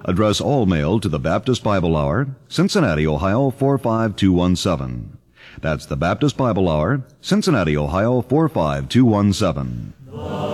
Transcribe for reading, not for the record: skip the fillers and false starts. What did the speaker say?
Address all mail to the Baptist Bible Hour, Cincinnati, Ohio 45217. That's the Baptist Bible Hour, Cincinnati, Ohio 45217.